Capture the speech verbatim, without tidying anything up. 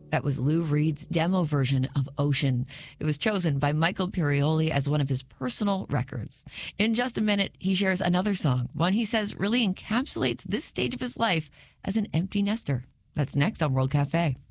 That was Lou Reed's demo version of Ocean. It was chosen by Michael Pirioli as one of his personal records. In just a minute, he shares another song, one he says really encapsulates this stage of his life as an empty nester. That's next on World Cafe.